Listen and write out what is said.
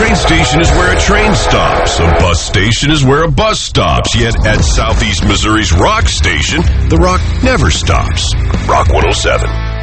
train station is where a train stops. A bus station is where a bus stops. Yet at Southeast Missouri's Rock Station, the rock never stops. Rock 107.